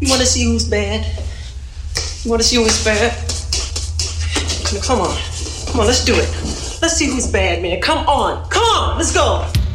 You want to see who's bad? You want to see who's bad? Come on. Come on, let's do it. Let's see who's bad, man. Come on, let's go.